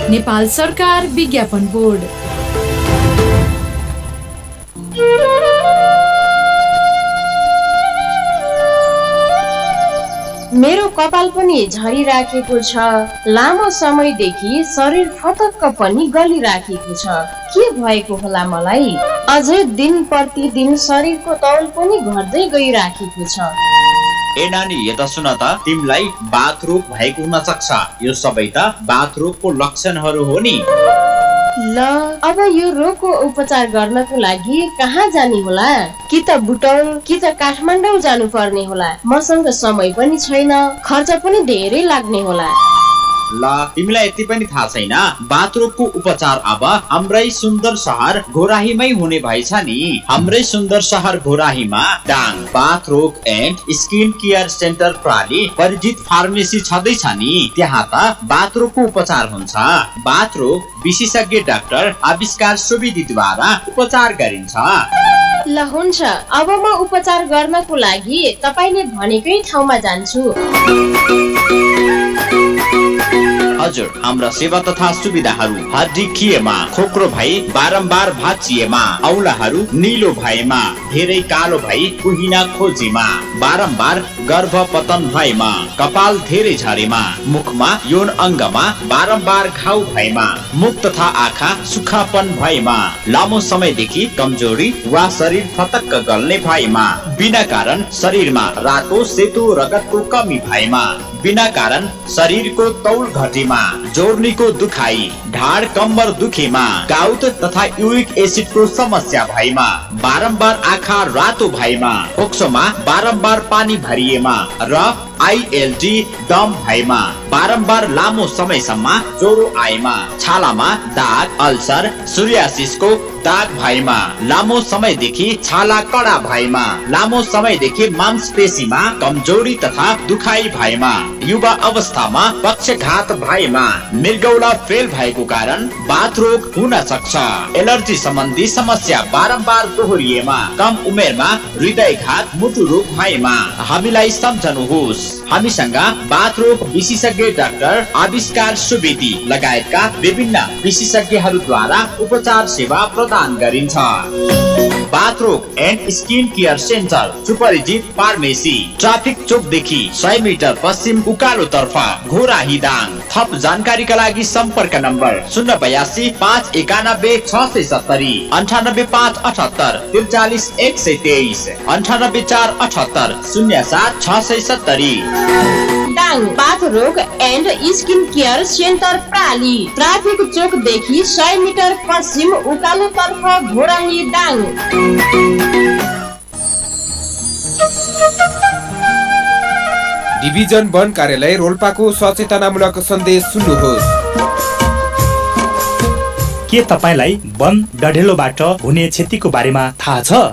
नेपाल सरकार विज्ञापन बोर्ड। मेरो कपाल पनि झरिराखेको छ, लामो समयदेखि शरीर फतक्क पनि गलिराखेको छ, के भएको होला मलाई? अझै दिन प्रतिदिन शरीरको तौल पनि घट्दै गइराखेको छ। ए नानी, यता सुन त, तिमीलाई बाथ रोग भएको हुन सक्छ। यो सबै त बाथ रोगको लक्षणहरू हो नि। ल, अब यो रोगको उपचार गर्नको लागि कहाँ जाने होला? कि त बुटौल कि त काठमाडौँ जानु पर्ने होला। मसँग समय पनि छैन, खर्च पनि धेरै लाग्ने होला। ल, तिमीलाई यति पनि थाहा छैन? बाथ रोगको उपचार अब हाम्रै सुन्दर सहर घोराहीमै हुने भएछ नि। हाम्रै सुन्दर सहर घोराहीमा डाङ बाथ रोग एन्ड स्किन केयर सेन्टर प्राली परिचित फार्मेसी छँदैछ नि। त्यहाँ त बाथ रोगको उपचार हुन्छ। बाथ रोग विशेषज्ञ डाक्टर आविष्कार सुवेदीद्वारा उपचार गरिन्छ। ल हुन्छ, अब म उपचार गर्नको लागि तपाईले भनेकै ठाउँमा जान्छु। हजुर, हाम्रा सेवा तथा सुविधाहरू हड्डी खिएमा, खोक्रो भई बारम्बार भाँचिएमा, औलाहरू निलो भएमा, धेरै कालो भई कुहिना खोजेमा, बारम्बार गर्भपतन भएमा, कपाल धेरै झरेमा, मुखमा यौन अङ्गमा बारम्बार घाउ भएमा, मुख तथा आँखा सुक्खापन भएमा, लामो समयदेखि कमजोरी वा शरीर फतक्क गल्ने भएमा, बिना कारण शरीरमा रातो सेतो रगतको कमी भएमा, बिना कारण शरीरको तौल घटेमा, जोर्नीको दुखाइ, ढाड कम्बर दुखेमा, गाउत तथा युरिक एसिडको समस्या भएमा, बारम्बार आँखा रातो भएमा, फोक्सोमा बारम्बार पानी भरिएमा र आइएलडी दम भएमा, बारम्बार लामो समयसम्म ज्वरो आएमा, छालामा दाग, अल्सर, सोरियासिसको दाग भएमा, लामो समयदेखि छाला कडा भएमा, लामो समयदेखि मांसपेशीमा कमजोरी तथा दुखाइ भएमा, युवा अवस्थामा पक्षघात भएमा, मृगौला फेल भएको कारण बाथ रोग हुन सक्छ, एलर्जी सम्बन्धी समस्या बारम्बार दोहोरिएमा, कम उमेरमा हृदयघात मुटु रोग भएमा हामीलाई सम्झनुहोस्। हामीसँग बाथ रोग विशेषज्ञ डाक्टर आविष्कार सुवेदी लगायतका विभिन्न विशेषज्ञहरूद्वारा उपचार सेवा प्रदान गरिन्छ। बाथ रोग एन्ड स्किन केयर सेन्टर सुपरिचित फार्मेसी ट्राफिक चोकदेखि 100 मिटर पश्चिम उकालो तर्फ घोराही दाङ। थप जानकारीका लागि सम्पर्क नम्बर 082 591 670 98 578 43 123 98 478 07 670। डाङ बाथ रोग and skin care centre प्राली traffic चोकदेखि 100 metre पश्चिम उकालो तर्फ घोराही डाङ। डिभिजन वन कार्यालय रोल्पाको सचेतनामूलक सन्देश सुन्नुहोस्। के तपाईलाई वन डढेलोबाट हुने क्षतिको बारेमा थाहा छ?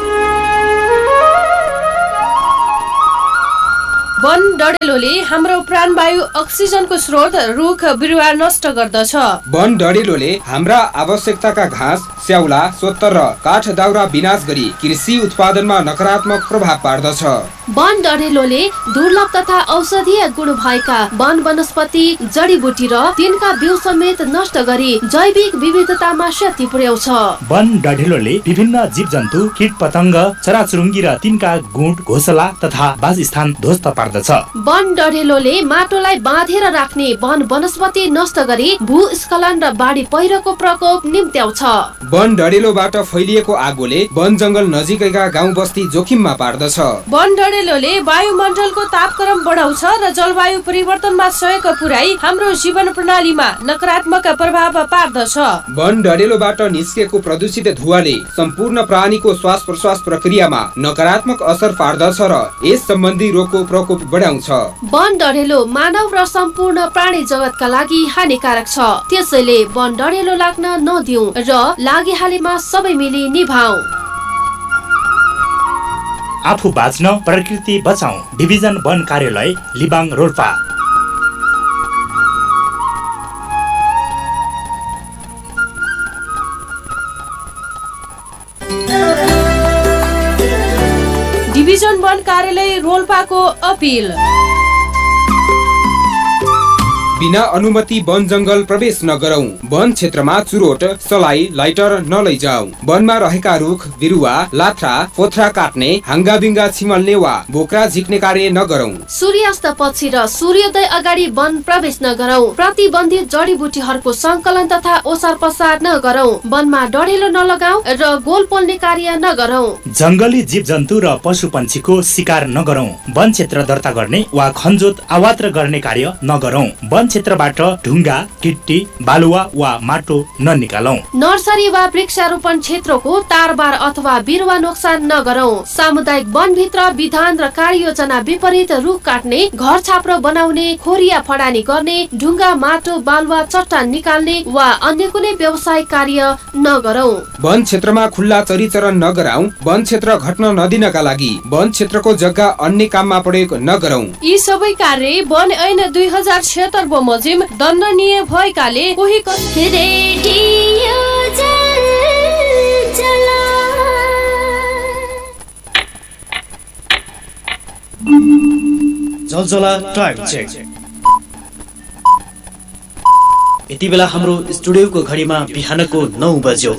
वन डढेलोले हाम्रो प्राणवायु अक्सिजनको स्रोत रुख बिरुवा नष्ट गर्दछ। वन डढेलोले हाम्रा आवश्यकताका घाँस, स्याउला, सोत्तर र काठ दाउरा विनाश गरी कृषि उत्पादनमा नकारात्मक प्रभाव पार्दछ। वन डढेलोले दुर्लभ तथा औषधीय गुण भएका वन वनस्पति, जडीबुटी र तिनका बिउ समेत नष्ट गरी जैविक विविधतामा क्षति पुर्याउँछ। वन डढेलोले विभिन्न जीवजन्तु, कीट पतंग, चराचुरुङ्गी र तिनका गुण, घोसला तथा वासस्थान ध्वस्त पार्दछ। वन डढेलोले माटोलाई बाँधेर राख्ने वन वनस्पति नष्ट गरी भूस्खलन र बाढी पहिरोको प्रकोप निम्त्याउँछ। वन डढेलोबाट फैलिएको आगोले वन जंगल नजिकैका गाउँ बस्ती जोखिममा पार्दछ। वन डढेलोले वायुमण्डलको तापक्रम बढाउँछ र जलवायु परिवर्तनमा सहयोग पुर्याई हाम्रो जीवन प्रणालीमा नकारात्मक प्रभाव पार्दछ। वन डढेलोबाट निस्केको प्रदूषित धुवाले सम्पूर्ण प्राणीको श्वास प्रश्वास प्रक्रियामा नकारात्मक असर पार्दछ र यस सम्बन्धी रोगको प्रकोप बढाउँछ। वन डढेलो मानव र सम्पूर्ण प्राणी जगतका लागि हानिकारक छ। त्यसैले वन डढेलो लाग्न नदिऊ र लागिहालेमा सबै मिली निभाऊ। आफू बाँच्न प्रकृति बचाऊ। डिभिजन वन कार्यालय लिबाङ रोल्पा। डिभिजन वन कार्यालय रोल्पाको अपिल। बिना अनुमति वन जंगल प्रवेश नगरौं। वन क्षेत्रमा चुरोट, सलाई, लाइटर नलैजाऊ। वनमा रहेका रुख, बिरुवा, लात्रा, पोथ्रा काट्ने, हाङ्गाबिङ्गा छिमल्ने वा बोक्रा झिक्ने कार्य नगरौं। सूर्यास्त पछि र सूर्योदय अगाडि वन प्रवेश नगरौं। प्रतिबन्धित जडीबुटीहरूको संकलन तथा ओसार पसार नगरौं। वनमा डढेलो नलगाऊ र गोल पोल्ने कार्य नगरौं। जंगली जीव जन्तु र पशु पन्छीको शिकार नगरौं। वन क्षेत्र दर्ता गर्ने वा खनजोत आवात्र गर्ने कार्य नगरौं। वन क्षेत्रबाट ढुङ्गा, गिट्टी, बालुवा वा माटो ननिकालौं। नर्सरी वा वृक्षारोपण क्षेत्रको तारबार अथवा बिरुवा नोक्सान नगरौं। सामुदायिक वनभित्र विधान र कार्ययोजना विपरीत रुख काट्ने, घर छाप्रो बनाउने, खोरिया फडानी गर्ने, ढुङ्गा, माटो, बालुवा, चट्टान निकाल्ने वा अन्य कुनै व्यवसायिक कार्य नगरौं। वन क्षेत्रमा खुल्ला चरीचरण नगराऊ। वन क्षेत्र घट्न नदिनका लागि वन क्षेत्रको जग्गा अन्य काममा प्रयोग नगरौं। यी सबै कार्य वन ऐन 2076 बमोजिम दण्डनीय भएकाले कोही जलजला टाइम चेक। यति बेला हाम्रो स्टुडियोको घडीमा बिहानको 9 बज्यो।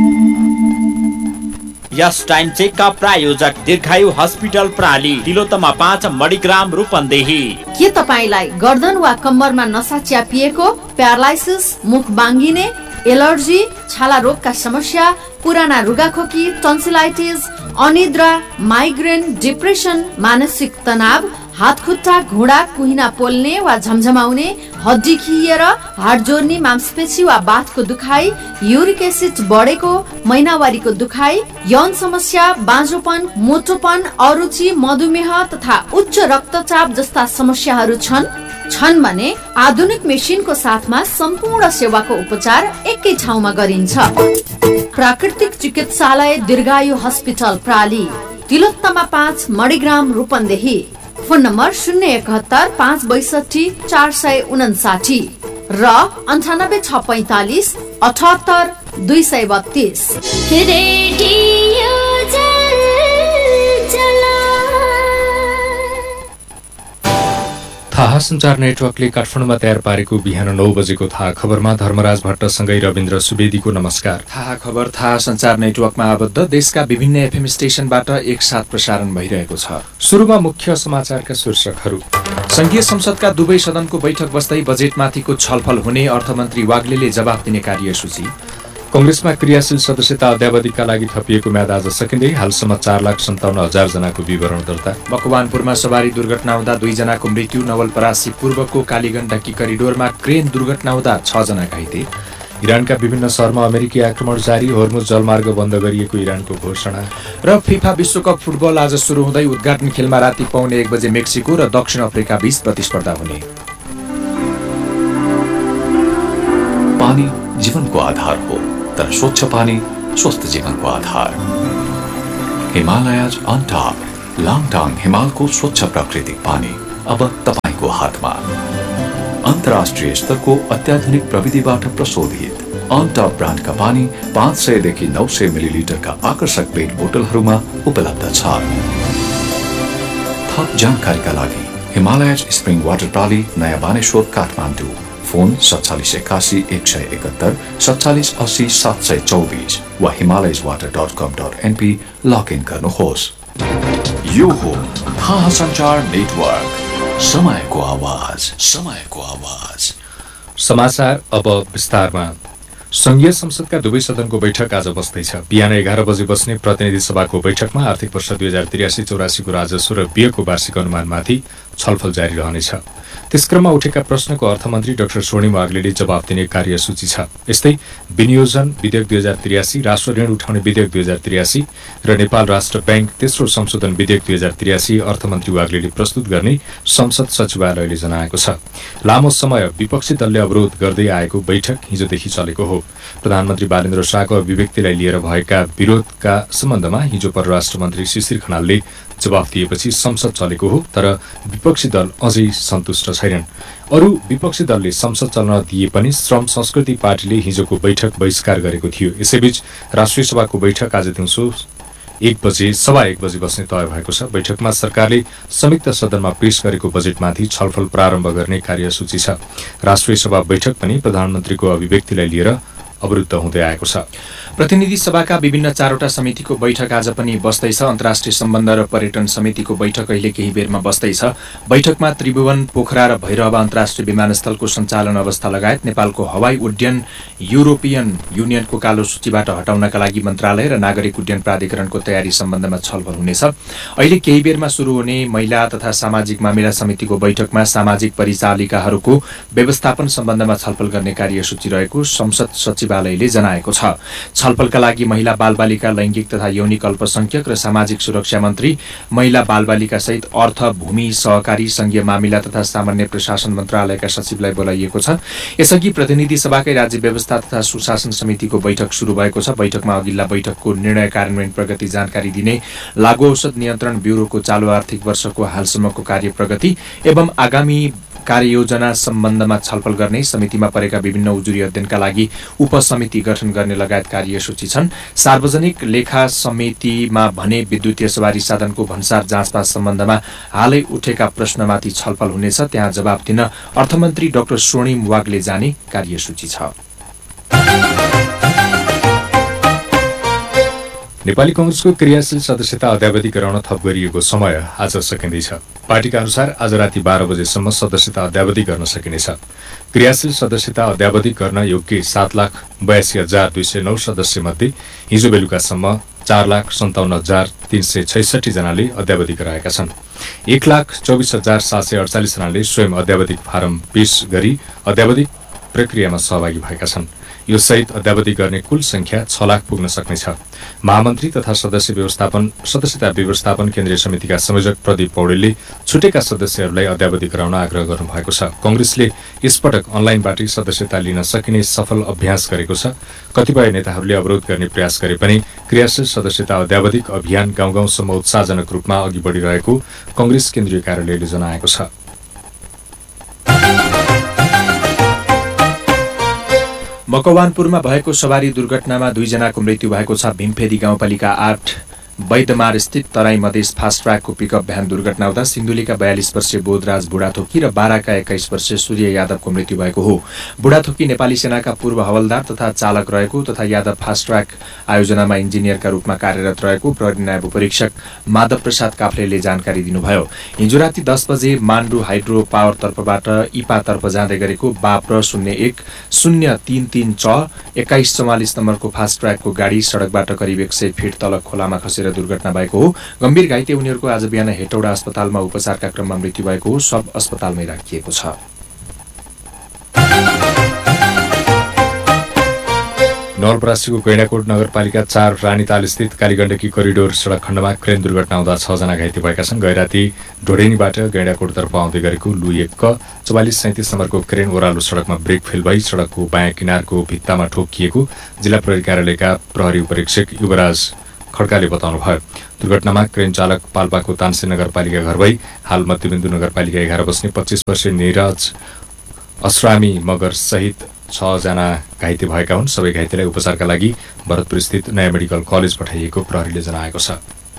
यस टाइम चेकका प्रायोजक दीर्घायु हस्पिटल प्राली, तिलोत्तमा 5 मणिग्राम रूपन्देही। के तपाईलाई गर्दन वा कम्मरमा नसा च्यापिएको, प्यारालाइसिस, मुख बाङ्गिने, एलर्जी, छाला रोगका समस्या, पुराना रुगाखोकी, टन्सिलाइटिस, अनिद्रा, माइग्रेन, डिप्रेसन, मानसिक तनाव, हात खुट्टा, घुँडा, कुहिना पोल्ने वा झमझमाउने, हड्डी खिएर, हाड जोड्ने, मांसपेशी वा बाथको दुखाइ, युरिक एसिड बढेको, महिनावारीको दुखाइ, यौन समस्या, बाँझोपन, मोटोपन, अरुचि, मधुमेह तथा उच्च रक्तचाप जस्ता समस्याहरू छन् भने आधुनिक मेसिनको साथमा सम्पूर्ण सेवाको उपचार एकै ठाउँमा गरिन्छ। प्राकृतिक चिकित्सालय दीर्घायु hospital प्राली, Tilottama 5 Manigram Rupandehi. Phone number 071 562 459 र 98645 78 232। थाहा सञ्चार नेटवर्कले काठमाडौँमा तयार पारेको बिहान 9 बजेको थाहा खबरमा धर्मराज भट्टसँगै रविन्द्र सुवेदीको नमस्कार। थाहा खबर थाहा सञ्चार नेटवर्कमा आबद्ध देशका विभिन्न एफएम स्टेशनबाट एकसाथ प्रसारण भइरहेको छ। सुरुमा मुख्य समाचारका शीर्षकहरू। संघीय संसदका दुवै सदनको बैठक बस्दै बजेटमाथिको छलफल हुने, अर्थमन्त्री वाग्लेले जवाफ दिने कार्यसूची। कंग्रेसमा क्रियाशील सदस्यता अध्यावधिका लागि थपिएको म्याद आज सकिँदै, हालसम्म 4,57,000 जनाको विवरण दर्ता। मकवानपुरमा सवारी दुर्घटना हुँदा 2 जनाको मृत्यु। नवलपरासी पूर्वको कालीगण्डकी करिडोरमा क्रेन दुर्घटना हुँदा 6 जना घाइते। इरानका विभिन्न शहरमा अमेरिकी आक्रमण जारी, होर्मुज जलमार्ग बन्द गरिएको इरानको घोषणा। र फिफा विश्वकप फुटबल आज सुरु हुँदै उद्घाटन खेलमा राति पाउने 1 बजे मेक्सिको र दक्षिण अफ्रिका बीच प्रतिस्पर्धा हुने। पानी जीवनको आधार हो, तर स्वच्छ पानी स्वस्थ जीवनको आधार। हिमालयज अन टप लाङटाङ हिमालको स्वच्छ प्राकृतिक पानी अब तपाईको हातमा। अन्तर्राष्ट्रिय स्तरको अत्याधुनिक प्रविधिबाट प्रशोधित अन टप ब्रान्डका पानी 500 देखि 900 मिलिलिटरका आकर्षक पेट बोतलहरूमा उपलब्ध छ। थप जानकारीका लागि हिमालयज स्प्रिङ वाटर प्राली, नयाँ बानेश्वर, काठमाडौँ। फोन 4781 171 4780 724 वा himalayaswater.com.np लगइन गर्नुहोस्। यो हो थाहा सञ्चार नेटवर्क, समयको आवाज, समयको आवाज। समाचार अब विस्तारमा। संघीय संसदका दुवै सदनको बैठक आज बस्दैछ। बिहान 11 बजे बस्ने प्रतिनिधि सभाको बैठकमा आर्थिक वर्ष 2083-84 को राजस्व र व्ययको वार्षिक अनुमानमाथि छलफल जारी रहनेछ। त्यसक्रममा उठेका प्रश्नको अर्थमन्त्री डाक्टर स्वर्णिम वाग्लेले जवाफ दिने कार्यसूची छ। यस्तै विनियोजन विधेयक 2083, राष्ट्र ऋण उठाउने विधेयक 2083 र नेपाल राष्ट्र बैंक तेस्रो संशोधन विधेयक 2083 अर्थमन्त्री वाग्लेले प्रस्तुत गर्ने संसद सचिवालयले जनाएको छ। लामो समय विपक्षी दलले अवरोध गर्दै आएको बैठक हिजोदेखि चलेको हो। प्रधानमन्त्री बालेन्द्र शाहको अभिव्यक्तिलाई लिएर भएका विरोधका सम्बन्धमा हिजो परराष्ट्र मन्त्री शिशिर खनालले जवाफ दिएपछि संसद चलेको हो, तर विपक्षी दल अझै सन्तुष्ट छैनन्। अरू विपक्षी दलले संसद चल्न दिए पनि श्रम संस्कृति पार्टीले हिजोको बैठक बहिष्कार गरेको थियो। यसैबीच राष्ट्रिय सभाको बैठक आज दिउँसो सवा 1 बजे बस्ने तय भएको छ। बैठकमा सरकारले संयुक्त सदनमा पेश गरेको बजेटमाथि छलफल प्रारम्भ गर्ने कार्यसूची छ। राष्ट्रिय सभा बैठक पनि प्रधानमन्त्रीको अभिव्यक्तिलाई लिएर अवरुद्ध हुँदै आएको छ। प्रतिनिधि सभाका विभिन्न 4वटा समितिको बैठक आज पनि बस्दैछ। अन्तर्राष्ट्रिय सम्बन्ध र पर्यटन समितिको बैठक अहिले केही बेरमा बस्दैछ। बैठकमा त्रिभुवन, पोखरा र भैरहवा अन्तर्राष्ट्रिय विमानस्थलको सञ्चालन अवस्था लगायत नेपालको हवाई उड्डयन युरोपियन युनियनको कालो सूचीबाट हटाउनका लागि मन्त्रालय र नागरिक उड्डयन प्राधिकरणको तयारी सम्बन्धमा छलफल हुनेछ। अहिले केही बेरमा सुरु हुने महिला तथा सामाजिक मामिला समितिको बैठकमा सामाजिक परिचालिकाहरूको व्यवस्थापन सम्बन्धमा छलफल गर्ने कार्यसूची रहेको संसद सचिवालयले जनाएको छ। छलफलका लागि महिला बालबालिका, लैंगिक तथा यौनिक अल्पसंख्यक र सामाजिक सुरक्षा मन्त्री, महिला बालबालिका सहित अर्थ, भूमि, सहकारी, संघीय मामिला तथा सामान्य प्रशासन मन्त्रालयका सचिवलाई बोलाइएको छ। यसअघि प्रतिनिधि सभाकै राज्य व्यवस्था तथा सुशासन समितिको बैठक शुरू भएको छ। बैठकमा अघिल्ला बैठकको निर्णय कार्यान्वयन प्रगति जानकारी दिने, लागू औषध नियन्त्रण ब्युरोको चालू आर्थिक वर्षको हालसम्मको कार्य प्रगति एवं आगामी कार्ययोजना सम्बन्धमा छलफल गर्ने, समितिमा परेका विभिन्न उजुरी अध्ययनका लागि उपसमिति गठन गर्ने लगायत कार्यसूची छन्। सार्वजनिक लेखा समितिमा भने विद्युतीय सवारी साधनको भन्सार जाँचपास सम्बन्धमा हालै उठेका प्रश्नमाथि छलफल हुनेछ। त्यहाँ जवाब दिन अर्थमन्त्री डाक्टर स्वर्णिम वाग्ले जाने कार्यसूची छ। नेपाली कांग्रेसको क्रियाशील सदस्यता अद्यावधि गराउन थप गरिएको समय आज सकिँदैछ। पार्टीका अनुसार आज राति 12 बजेसम्म सदस्यता अद्यावधि गर्न सकिनेछ। क्रियाशील सदस्यता अद्यावधि गर्न योग्य 7,82,209 सदस्य मध्ये हिजो बेलुकासम्म 4,57,366 जनाले अद्यावधि गराएका छन्। 1,24,748 जनाले स्वयं अद्यावधिक फारम पेश गरी अद्यावधिक प्रक्रियामा सहभागी भएका छन्। यो सहित अद्यावधि गर्ने कुल संख्या 6 लाख पुग्न सक्नेछ। महामन्त्री तथा सदस्यता व्यवस्थापन केन्द्रीय समितिका संयोजक प्रदीप पौडेलले छुटेका सदस्यहरूलाई अद्यावधि गराउन आग्रह गर्नुभएको छ। कांग्रेसले यसपटक अनलाइनबाटै सदस्यता लिन सकिने सफल अभ्यास गरेको छ। कतिपय नेताहरूले अवरोध गर्ने प्रयास गरे पनि क्रियाशील सदस्यता अद्यावधिक अभियान गाउँ गाउँसम्म उत्साहजनक रूपमा अघि बढ़िरहेको कांग्रेस केन्द्रीय कार्यालयले जनाएको छ। मकवानपुरमा भएको सवारी दुर्घटनामा 2 जनाको मृत्यु भएको छ। भीमफेदी गाउँपालिका 8 वैद्यमार स्थित Terai Madhes fast ट्र्याकको pickup van दुर्घटना हुँदा सिन्धुलीका 42 वर्षीय बोधराज बुढाथोकी र बाराका 21 वर्षीय सूर्य यादवको मृत्यु भएको हो। बुढाथोकी नेपाली सेनाका पूर्व हवलदार तथा चालक रहेको तथा यादव फास्ट ट्र्याक आयोजनामा इन्जिनियरका रूपमा कार्यरत रहेको प्रहरी नायब परीक्षक माधव प्रसाद काफ्लेले जानकारी दिनुभयो। हिजो राति 10 बजे मान्डु हाइड्रो पावर तर्फबाट इपातर्फ जाँदै गरेको बाप्र 01-033 च 2144 नम्बरको फास्ट ट्र्याकको गाडी सडकबाट करिब 100 फिट तल खोलामा खसेर दुर्घटना भएको हो। गम्भीर घाइते उनीहरूको आज बिहान हेटौडा अस्पतालमा उपचारका क्रममा मृत्यु भएको हो। सब अस्पतालमै राखिएको छ। नवलपरासीको गैंडाकोट नगरपालिका 4 रानीताल स्थित कालीगण्डकी करिडोर सड़क खण्डमा क्रेन दुर्घटना हुँदा 6 जना घाइते भएका छन्। गैराती ढोडेनीबाट गैंडाकोटतर्फ आउँदै गरेको लु 1 4437 नम्बरको क्रेन ओह्रालो सड़कमा ब्रेक फेल भई सड़कको बायाँ किनारको भित्तामा ठोकिएको जिल्ला प्रहरी कार्यालयका प्रहरी उपरीक्षक युवराज खड्काले बताउनुभयो। दुर्घटनामा क्रेन चालक पाल्पाको तानसे नगरपालिका घर भई हाल मध्यबिन्दु नगरपालिका 11 बस्ने 25 वर्षीय निरज अस्रामी मगर सहित 6 जना घाइते भएका हुन्। सबै घाइतेलाई उपचारका लागि भरतपुर स्थित नयाँ मेडिकल कलेज पठाइएको प्रहरीले जनाएको छ।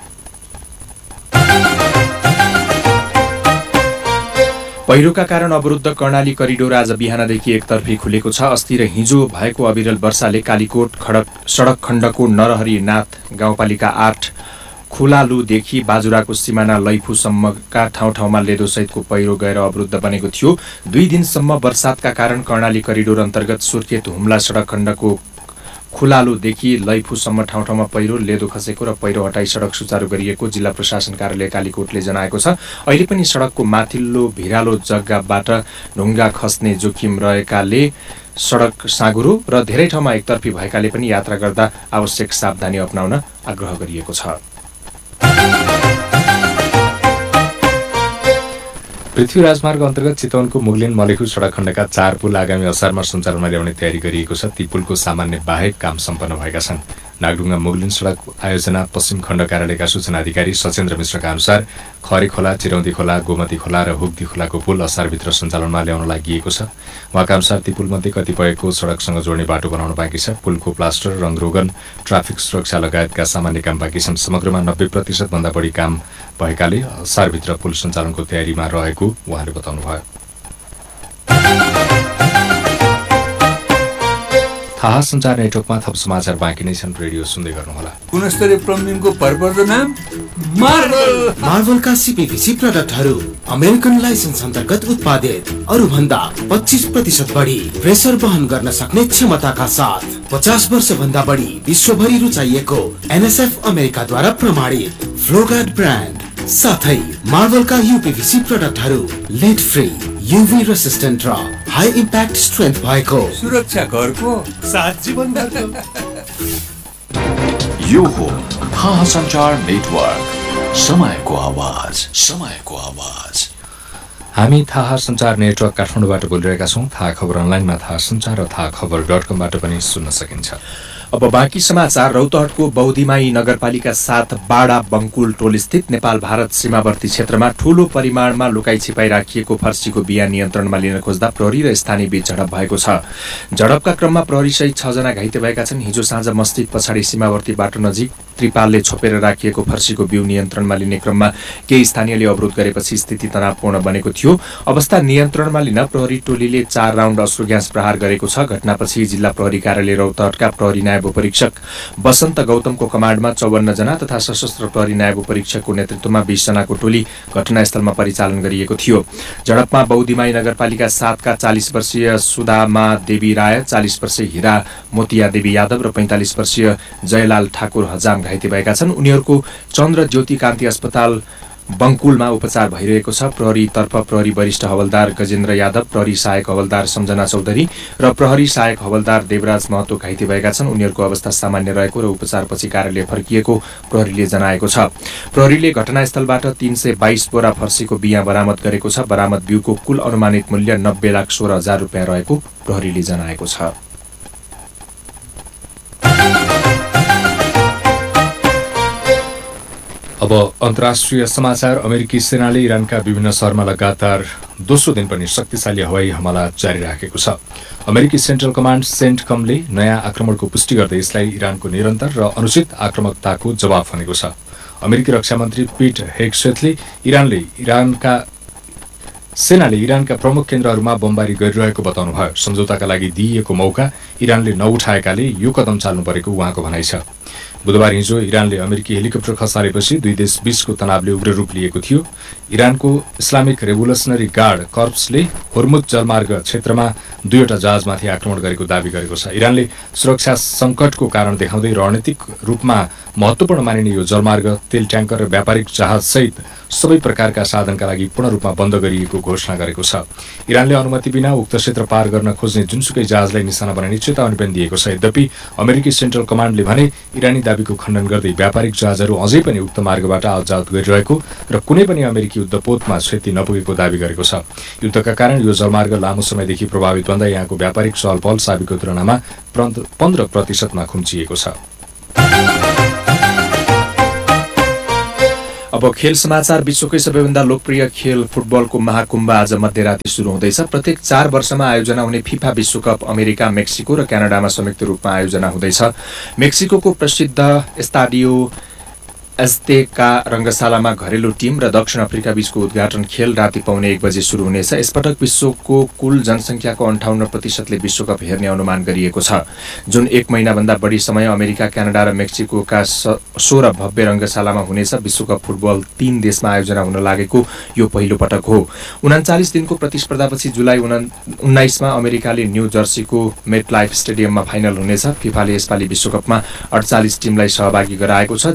पहिरोका कारण अवरुद्ध कर्णाली करिडोर आज बिहानदेखि एकतर्फी खुलेको छ। अस्ति र हिजो भएको अविरल वर्षाले कालीकोट सड़क खण्डको नरहरिनाथ गाउँपालिका 8 खुलालुदेखि बाजुराको सिमाना लैफुसम्मका ठाउँ-ठाउँमा लेदोसहितको पहिरो गएर अवरुद्ध बनेको थियो। 2 दिनसम्म वर्षातका कारण कर्णाली करिडोर अन्तर्गत सुर्खेत हुम्ला सड़क खण्डको खुलालुदेखि लैफुसम्म ठाउँ-ठाउँमा पहिरो लेदो खसेको र पहिरो हटाई सड़क सुचारू गरिएको जिल्ला प्रशासन कार्यालय कालीकोटले जनाएको छ। अहिले पनि सड़कको माथिल्लो भिरालो जग्गाबाट ढुङ्गा खस्ने जोखिम रहेकाले सड़क साँघुरो र धेरै ठाउँमा एकतर्फी भएकाले पनि यात्रा गर्दा आवश्यक सावधानी अपनाउन आग्रह गरिएको छ। पृथ्वी राजमार्ग अन्तर्गत चितवनको मुगलिन मलेखु सड़क खण्डका 4 पुल आगामी असारमा सञ्चालनमा ल्याउने तयारी गरिएको छ। ती पुलको सामान्य बाहेक काम सम्पन्न भएका छन्। नागढुङ्गा मुगलिन सडक आयोजना पश्चिम खण्ड कार्यालयका सूचना अधिकारी सचेन्द्र मिश्रका अनुसार खरी खोला, चिरौदी खोला, गोमती खोला र हुग्दी खोलाको पुल असारभित्र सञ्चालनमा ल्याउन लागि ती अनुसार ती पुलमध्ये कतिपयको सडकसँग जोड्ने बाटो बनाउन बाँकी छ। पुलको प्लास्टर, रङरोगन, ट्राफिक सुरक्षा लगायतका सामान्य काम बाँकी छन्। समग्रमा 90% भन्दा बढी काम भएकाले असारभित्र पुल सञ्चालनको तयारीमा रहेको उहाँले बताउनुभयो। थाहा सञ्चार नेटवर्कमा थप समाचार बाँकी नै छन्। रेडियो सुन्दै गर्नुहोला। गुणस्तरीय प्लम्बिङको भरपर्दो नाम मार्बल। मार्बलका सीपीवीसी प्रोडक्टहरू अमेरिकन लाइसेन्स अन्तर्गत उत्पादित, अरू भन्दा 25% बढी प्रेसर वहन गर्न सक्ने क्षमताका साथ 50 वर्ष भन्दा बढी विश्वभरि रुचाइएको एनएसएफ अमेरिकाद्वारा प्रमाणित फ्लोगार्ड ब्रान्ड साथै मार्बलका यूपीवीसी प्रोडक्टहरू लेड फ्री, यूवी रेसिस्टेन्ट र हाई इम्प्याक्ट स्ट्रेन्थ भएको सुरक्षा घरको साथ जीवनभरको। यो हो थाहा सञ्चार नेटवर्क, समयको आवाज, समयको आवाज। हामी थाहा सञ्चार नेटवर्क काठमाडौँबाट बोलिरहेका छौँ। थाहा खबर अनलाइनमा थाहा सञ्चार र थाहा खबर.com बाट पनि सुन्न सकिन्छ। अब बाँकी समाचार। रौतहटको बौद्धिमाई नगरपालिका 7 बाडा बङ्कुल टोल स्थित नेपाल भारत सीमावर्ती क्षेत्रमा ठूलो परिमाणमा लुकाई छिपाई राखिएको फर्सीको बिया नियन्त्रणमा लिन खोज्दा प्रहरी र स्थानीय बीच झडप भएको छ। झडपका क्रममा प्रहरी सहित 6 जना घाइते भएका छन्। हिजो साँझ मस्जिद पछाडि सीमावर्ती बाटो नजिक त्रिपालले छोपेर राखिएको फर्सीको बिउ नियन्त्रणमा लिने क्रममा केही स्थानीयले अवरोध गरेपछि स्थिति तनावपूर्ण बनेको थियो। अवस्था नियन्त्रणमा लिन प्रहरी टोलीले 4 राउन्ड अश्रु ग्यास प्रहार गरेको छ। घटनापछि जिल्ला प्रहरी कार्यालय रौतहटका प्रहरी नायब उपरीक्षक बसन्त गौतमको कमान्डमा 54 जना तथा सशस्त्र प्रहरी नायब उपरीक्षकको नेतृत्वमा 20 जनाको टोली घटनास्थलमा परिचालन गरिएको थियो। झडपमा बौद्धिमाई नगरपालिका 7 का 40 वर्षीय सुदामा देवी राय, 40 वर्षीय हिरा मोतिया देवी यादव र 45 वर्षीय जयलाल ठाकुर हजाम घाइते भएका छन्। उनीहरूको चन्द्र ज्योति कान्ति अस्पताल बङ्कुलमा उपचार भइरहेको छ। प्रहरी तर्फ प्रहरी वरिष्ठ हवलदार गजेन्द्र यादव, प्रहरी सहायक हवलदार सम्झना चौधरी र प्रहरी सहायक हवलदार देवराज महतो घाइते भएका छन्। उनीहरूको अवस्था सामान्य रहेको र उपचारपछि कार्यालय फर्किएको प्रहरीले जनाएको छ। प्रहरीले घटनास्थलबाट 322 बोरा फर्सीको बिया बरामद गरेको छ। बरामद बिउको कुल अनुमानित मूल्य 90,16,000 रुपियाँ रहेको प्रहरीले जनाएको छ। अब अन्तर्राष्ट्रिय समाचार। अमेरिकी सेनाले इरानका विभिन्न शहरमा लगातार दोस्रो दिन पनि शक्तिशाली हवाई हमला जारी राखेको छ। अमेरिकी सेन्ट्रल कमान्ड सेन्टकमले नयाँ आक्रमणको पुष्टि गर्दै यसलाई इरानको निरन्तर र अनुचित आक्रामकताको जवाब भनेको छ। अमेरिकी रक्षा मन्त्री पिट हेगसेथले सेनाले इरानका प्रमुख केन्द्रहरूमा बमबारी गरिरहेको बताउनुभयो। सम्झौताका लागि दिइएको मौका इरानले नउठाएकाले यो कदम चाल्नु परेको उहाँको भनाइ छ। बुधबार हिजो इरानले अमेरिकी हेलिकप्टर खसालेपछि दुई देश बीचको तनावले उग्र रूप लिएको थियो। इरानको इस्लामिक रेभोल्युसनरी गार्ड कर्प्सले होर्मुज जलमार्ग क्षेत्रमा 2वटा जहाजमाथि आक्रमण गरेको दावी गरेको छ। इरानले सुरक्षा संकटको कारण देखाउँदै रणनीतिक रूपमा महत्त्वपूर्ण मानिने यो जलमार्ग तेल ट्याङ्कर र व्यापारिक जहाज सहित सबै प्रकारका साधनका लागि पूर्ण रूपमा बन्द गरिएको घोषणा गरेको छ। इरानले अनुमति बिना उक्त क्षेत्र पार गर्न खोज्ने जुनसुकै जहाजलाई निशाना बनाउने चेतावनी पनि दिएको छ। यद्यपि अमेरिकी सेन्ट्रल कमान्डले भने इरानी दावीको खण्डन गर्दै व्यापारिक जहाजहरू अझै पनि उक्त मार्गबाट आवतजावत गरिरहेको र कुनै पनि अमेरिकी युद्धपोतमा क्षति नपुगेको दावी गरेको छ। युद्धका कारण यो जलमार्ग लामो समयदेखि प्रभावित भन्दा यहाँको व्यापारिक चहलपहल साबिकको तुलनामा 15% खुम्चिएको छ। अब खेल समाचार। विश्वकै सबैभन्दा लोकप्रिय खेल फुटबलको महाकुम्भ आज मध्यराति सुरु हुँदैछ। प्रत्येक 4 वर्षमा आयोजना हुने फिफा विश्वकप अमेरिका, मेक्सिको र क्यानाडामा संयुक्त रूपमा आयोजना हुँदैछ। मेक्सिकोको प्रसिद्ध एस्ताडियो एस्तेका रङ्गशालामा घरेलु टिम र दक्षिण अफ्रिका बीचको उद्घाटन खेल राति पाउने 1 बजे सुरु हुनेछ। यसपटक विश्वको कुल जनसङ्ख्याको 58% विश्वकप हेर्ने अनुमान गरिएको छ। जुन 1 महिनाभन्दा बढी समय अमेरिका, क्यानाडा र मेक्सिकोका 16 भव्य रङ्गशालामा हुनेछ। विश्वकप फुटबल 3 देशमा आयोजना हुन लागेको यो पहिलो पटक हो। 39 दिनको प्रतिस्पर्धापछि जुलाई 19मा अमेरिकाले न्यू जर्सीको मेटलाइफ स्टेडियममा फाइनल हुनेछ। फिफाले यसपालि विश्वकपमा 48 टिमलाई सहभागी गराएको छ।